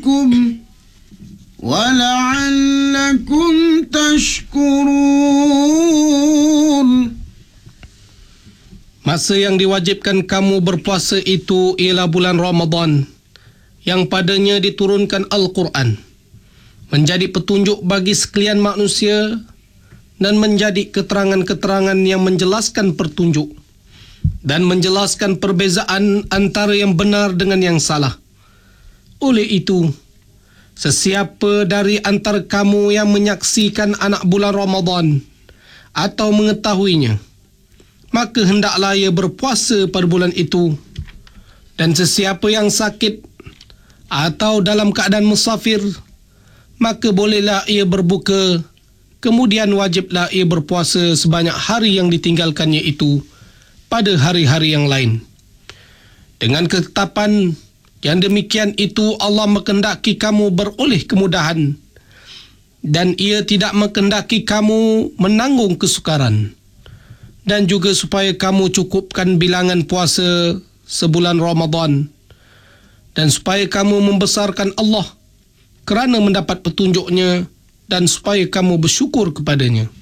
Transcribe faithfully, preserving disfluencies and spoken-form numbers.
وَلَعَلَّكُمْ تَشْكُرُونَ. Masa yang diwajibkan kamu berpuasa itu ialah bulan Ramadan, yang padanya diturunkan Al-Quran, menjadi petunjuk bagi sekalian manusia dan menjadi keterangan-keterangan yang menjelaskan petunjuk dan menjelaskan perbezaan antara yang benar dengan yang salah. Oleh itu, sesiapa dari antara kamu yang menyaksikan anak bulan Ramadan atau mengetahuinya, maka hendaklah ia berpuasa pada bulan itu. Dan sesiapa yang sakit atau dalam keadaan musafir, maka bolehlah ia berbuka, kemudian wajiblah ia berpuasa sebanyak hari yang ditinggalkannya itu pada hari-hari yang lain. Dengan ketetapan yang demikian itu, Allah menghendaki kamu beroleh kemudahan, dan ia tidak menghendaki kamu menanggung kesukaran, dan juga supaya kamu cukupkan bilangan puasa sebulan Ramadan, dan supaya kamu membesarkan Allah kerana mendapat petunjuknya, dan supaya kamu bersyukur kepadanya.